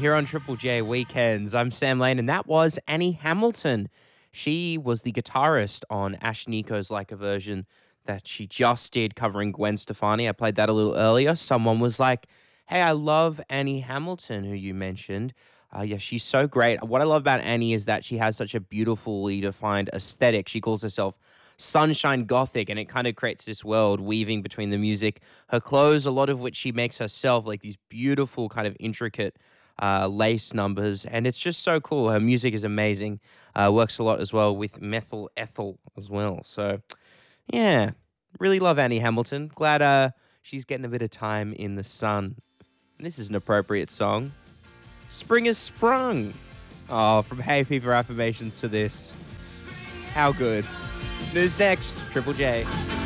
here on Triple J Weekends. I'm Sam Lane, and that was Annie Hamilton. She was the guitarist on Ash Nico's Like a Version that she just did covering Gwen Stefani. I played that a little earlier. Someone was like, hey, I love Annie Hamilton, who you mentioned. Yeah, she's so great. What I love about Annie is that she has such a beautifully defined aesthetic. She calls herself Sunshine Gothic, and it kind of creates this world weaving between the music, her clothes, a lot of which she makes herself, like these beautiful kind of intricate lace numbers, and it's just so cool. Her music is amazing. Works a lot as well with methyl ethyl as well. So, yeah, really love Annie Hamilton. Glad she's getting a bit of time in the sun. And this is an appropriate song. Spring has sprung. Oh, from Hay Fever affirmations to this. How good. News next, Triple J.